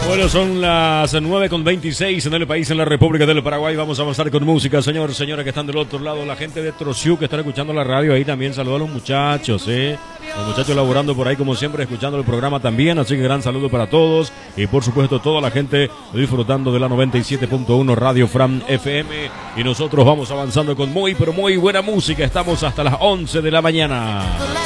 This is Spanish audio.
Bueno, son las 9:26 en el país, en la República del Paraguay. Vamos a avanzar con música, señor, señora que están del otro lado. La gente de Trociú que están escuchando la radio ahí también. Saludos a los muchachos, Los muchachos laborando por ahí como siempre, escuchando el programa también. Así que gran saludo para todos. Y por supuesto toda la gente disfrutando de la 97.1 Radio Fram FM. Y nosotros vamos avanzando con muy, pero muy buena música. Estamos hasta las 11 de la mañana.